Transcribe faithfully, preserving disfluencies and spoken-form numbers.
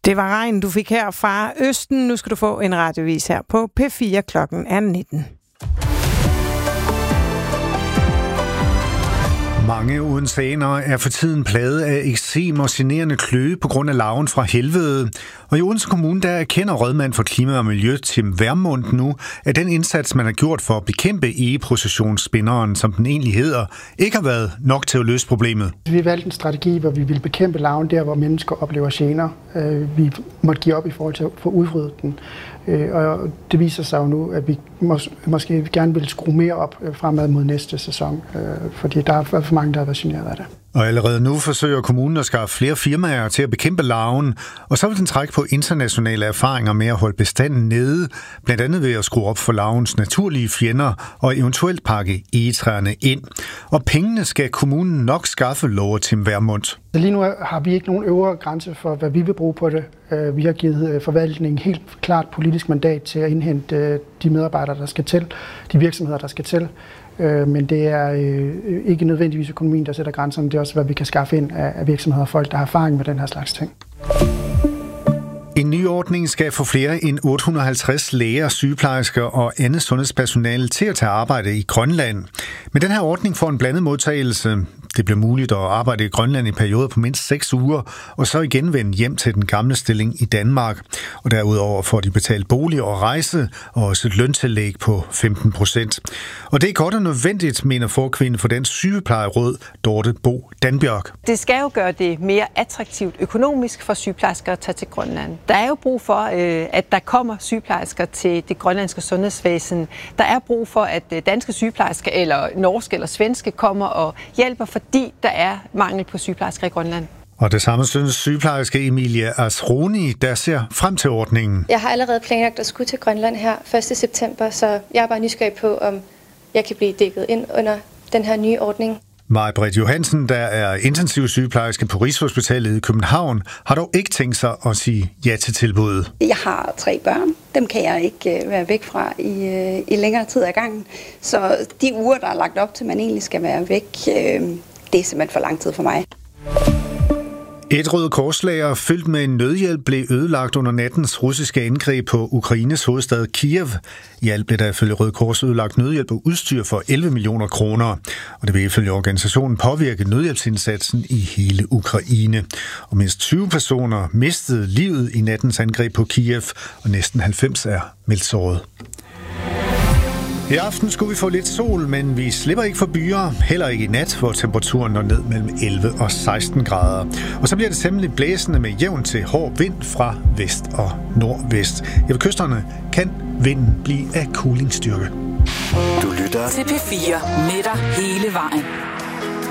Det var regn, du fik her fra Østen. Nu skal du få en radiovis her på P fire. Klokken er nitten. Mange odenseanere er for tiden plaget af eksem og generende kløe på grund af larven fra helvede. Og i Odense Kommune, der erkender rådmand for klima og miljø Tim Vermund nu, at den indsats, man har gjort for at bekæmpe egeprocessionsspinderen, som den egentlig hedder, ikke har været nok til at løse problemet. Vi valgte en strategi, hvor vi ville bekæmpe larven der, hvor mennesker oplever gener. Vi måtte give op i forhold til at få udryddet den. Og det viser sig jo nu, at vi mås- måske gerne vil skrue mere op fremad mod næste sæson, fordi der er for mange, der har været generet af det. Og allerede nu forsøger kommunen at skaffe flere firmaer til at bekæmpe larven, og så vil den trække på internationale erfaringer med at holde bestanden nede, blandt andet ved at skrue op for larvens naturlige fjender og eventuelt pakke egetræerne ind. Og pengene skal kommunen nok skaffe, lover Tim Vermund. Lige nu har vi ikke nogen øvre grænse for, hvad vi vil bruge på det. Vi har givet forvaltningen helt klart politisk mandat til at indhente de medarbejdere, der skal til, de virksomheder, der skal til. Men det er ikke nødvendigvis økonomien, der sætter grænserne. Det er også, hvad vi kan skaffe ind af virksomheder og folk, der har erfaring med den her slags ting. En ny ordning skal få flere end otte hundrede og halvtreds læger, sygeplejersker og andet sundhedspersonale til at tage arbejde i Grønland. Men den her ordning får en blandet modtagelse. Det bliver muligt at arbejde i Grønland i perioder på mindst seks uger, og så igen vende hjem til den gamle stilling i Danmark. Og derudover får de betalt bolig og rejse, og også et løntillæg på femten procent. Og det er godt og nødvendigt, mener forkvinde for den sygeplejeråd, Dorte Bo Danbjørk. Det skal jo gøre det mere attraktivt økonomisk for sygeplejersker at tage til Grønland. Der er jo brug for, at der kommer sygeplejersker til det grønlandske sundhedsvæsen. Der er brug for, at danske sygeplejersker, eller norske eller svenske, kommer og hjælper, fordi der er mangel på sygeplejersker i Grønland. Og det samme synes sygeplejerske Emilia Asroni, der ser frem til ordningen. Jeg har allerede planlagt at skulle til Grønland her første september, så jeg er bare nysgerrig på, om jeg kan blive dækket ind under den her nye ordning. Maj-Britt Johansen, der er intensivsygeplejerske på Rigshospitalet i København, har dog ikke tænkt sig at sige ja til tilbuddet. Jeg har tre børn. Dem kan jeg ikke være væk fra i, i længere tid ad gangen. Så de uger, der er lagt op til, man egentlig skal være væk, det er simpelthen for lang tid for mig. Et Røde Korslager fyldt med nødhjælp blev ødelagt under nattens russiske angreb på Ukraines hovedstad Kiev. I alt blev der ifølge Røde Kors ødelagt nødhjælp og udstyr for elleve millioner kroner. Og det vil ifølge organisationen påvirke nødhjælpsindsatsen i hele Ukraine. Og mindst tyve personer mistede livet i nattens angreb på Kiev, og næsten halvfems er meldt såret. I aften skulle vi få lidt sol, men vi slipper ikke for byer, heller ikke i nat, hvor temperaturen når ned mellem elleve og seksten grader. Og så bliver det temmelig blæsende med jævn til hård vind fra vest og nordvest. Ja, ved kysterne kan vinden blive af kulingstyrke. Du lytter til P fire med dig hele vejen.